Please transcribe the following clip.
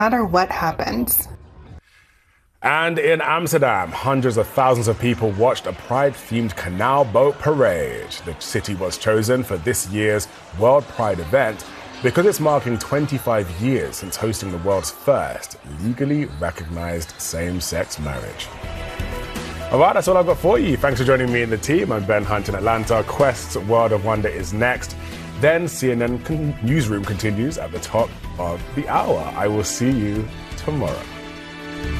matter what happens. And in Amsterdam, hundreds of thousands of people watched a Pride-themed canal boat parade. The city was chosen for this year's World Pride event because it's marking 25 years since hosting the world's first legally recognized same-sex marriage. All right, that's all I've got for you. Thanks for joining me and the team. I'm Ben Hunt in Atlanta. Quest's World of Wonder is next. Then CNN Newsroom continues at the top of the hour. I will see you tomorrow.